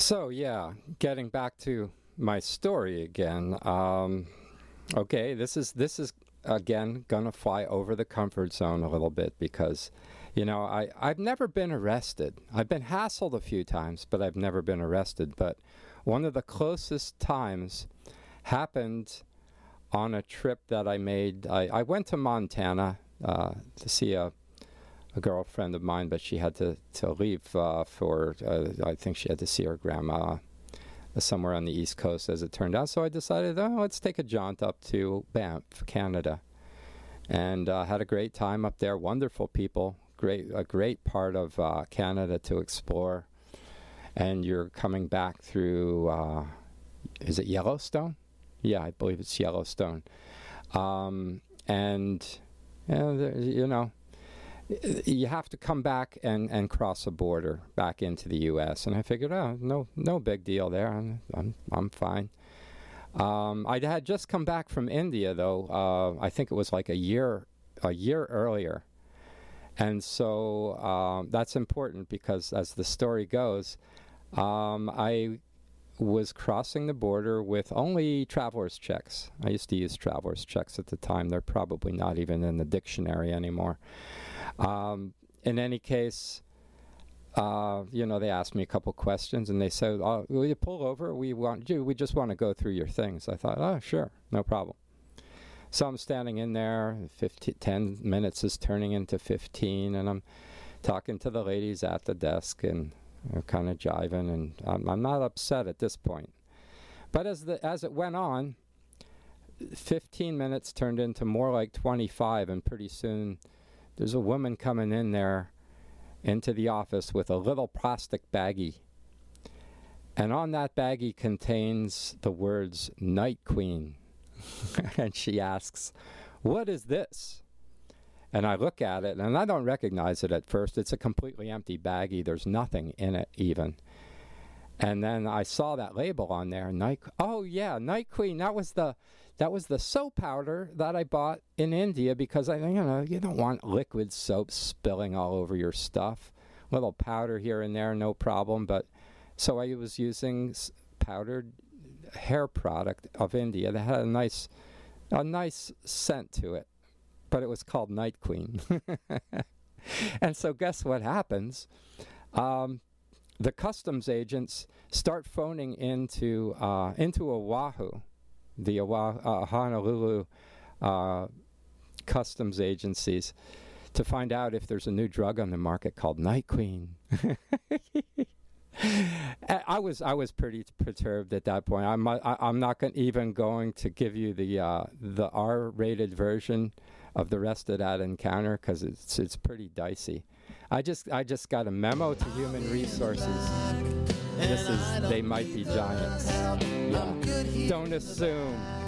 So yeah, getting back to my story again. Okay, this is again gonna fly over the comfort zone a little bit because, I've never been arrested. I've been hassled a few times, but I've never been arrested. But one of the closest times happened on a trip that I made. I went to Montana to see a girlfriend of mine, but she had to leave for, I think she had to see her grandma somewhere on the East Coast, as it turned out. So I decided, let's take a jaunt up to Banff, Canada. And had a great time up there. Wonderful people. A great part of Canada to explore. And you're coming back through, is it Yellowstone? Yeah, I believe it's Yellowstone. And, you have to come back and cross a border back into the U.S. And I figured, no big deal there. I'm fine. I had just come back from India, though. I think it was like a year earlier. And so that's important because, as the story goes, I was crossing the border with only traveler's checks. I used to use traveler's checks at the time. They're probably not even in the dictionary anymore. In any case, they asked me a couple questions, and they said, will you pull over? We just want to go through your things. I thought, sure, no problem. So I'm standing in there, 10 minutes is turning into 15, and I'm talking to the ladies at the desk, and they're kind of jiving, and I'm not upset at this point. But as it went on, 15 minutes turned into more like 25, and pretty soon there's a woman coming in there into the office with a little plastic baggie. And on that baggie contains the words Night Queen. And she asks, "What is this?" And I look at it, and I don't recognize it at first. It's a completely empty baggie. There's nothing in it even. And then I saw that label on there, Night Queen. That was the soap powder that I bought in India because you don't want liquid soap spilling all over your stuff. Little powder here and there, no problem. But so I was using powdered hair product of India that had a nice scent to it, but it was called Night Queen. And so guess what happens? The customs agents start phoning into Oahu, the Honolulu customs agencies, to find out if there's a new drug on the market called Night Queen. I was pretty perturbed at that point. I'm not even going to give you the R-rated version of the rest of that encounter because it's pretty dicey. I just got a memo to Human Resources. They might be giants. Yeah. Don't assume.